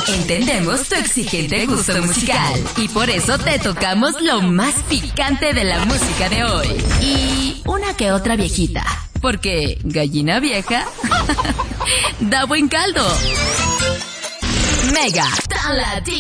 Entendemos tu exigente gusto musical y por eso te tocamos lo más picante de la música de hoy. Y una que otra viejita, porque gallina vieja da buen caldo. Mega Tan Latino.